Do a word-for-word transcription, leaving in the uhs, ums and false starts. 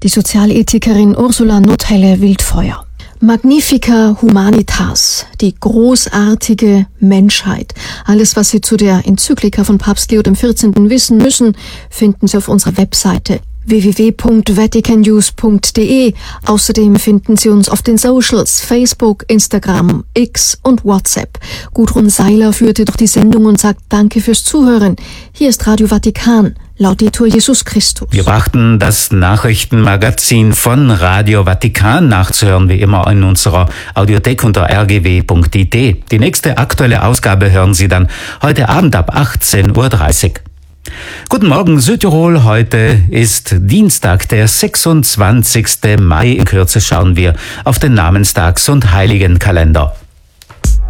die Sozialethikerin Ursula Nothelle-Wildfeuer. Magnifica Humanitas, die großartige Menschheit. Alles, was Sie zu der Enzyklika von Papst Leo der vierzehnten wissen müssen, finden Sie auf unserer Webseite w w w punkt vatican news punkt d e. Außerdem finden Sie uns auf den Socials, Facebook, Instagram, X und WhatsApp. Gudrun Seiler führte durch die Sendung und sagt Danke fürs Zuhören. Hier ist Radio Vatikan. Laudetur Jesus Christus. Wir brachten das Nachrichtenmagazin von Radio Vatikan, nachzuhören wie immer in unserer Audiothek unter r g w punkt i d. Die nächste aktuelle Ausgabe hören Sie dann heute Abend ab achtzehn Uhr dreißig. Guten Morgen Südtirol, heute ist Dienstag, der sechsundzwanzigste Mai. In Kürze schauen wir auf den Namenstags- und Heiligenkalender.